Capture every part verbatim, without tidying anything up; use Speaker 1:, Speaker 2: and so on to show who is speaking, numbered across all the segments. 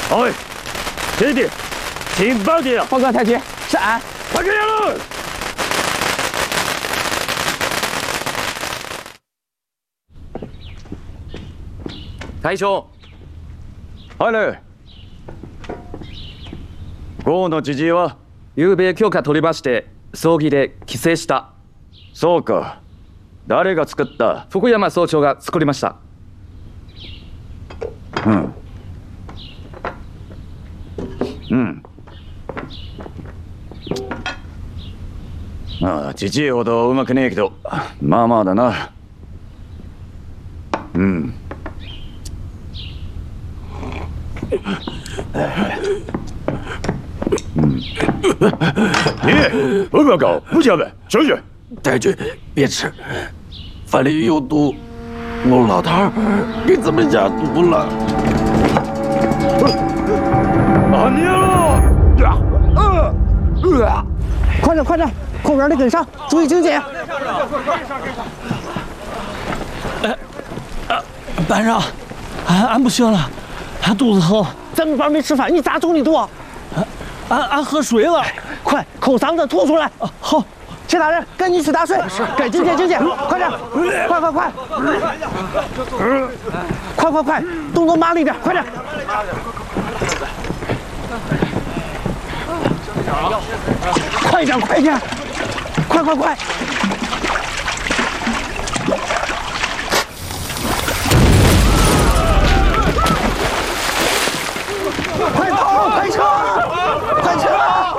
Speaker 1: おい，弟弟，请报警！
Speaker 2: 报告太君，是俺。
Speaker 1: 快这样了！
Speaker 3: 大将。
Speaker 1: はいね。郷の知事は
Speaker 3: 昨べ許可取りまして葬儀で帰省した。
Speaker 1: そうか。誰が作った？
Speaker 3: 福山総長が作りました。
Speaker 1: うん。うん。まあ、じじいほどうまくねえけど、まあまあだな。うん。嗯，你不要搞，不讲了，小雪。
Speaker 4: 太君，别吃，饭里有毒，我老太儿给咱们下毒了。
Speaker 1: 啊你了！
Speaker 2: 呃呃，快点快点，后边的跟上，注意警戒。
Speaker 4: 哎，啊，班长，俺俺不行了，俺肚子疼。
Speaker 2: 咱们班没吃饭，你咋中的毒？
Speaker 4: 俺俺喝水了，
Speaker 2: 快抠嗓子吐出来。
Speaker 4: 啊，好。
Speaker 2: 其他人跟你去打水，该警戒警戒，快点，快快快，快快快，动作麻利点，快点。快点快点，快快快！快跑！快撤！快撤！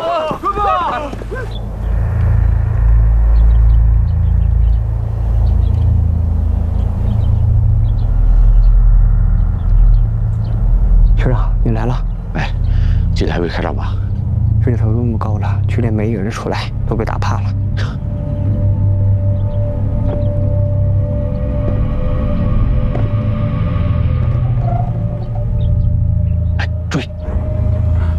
Speaker 2: 学长，你来了。
Speaker 4: 哎，今天还没开战吧？
Speaker 2: 人头那么高了，居然没有人出来，都被打怕了。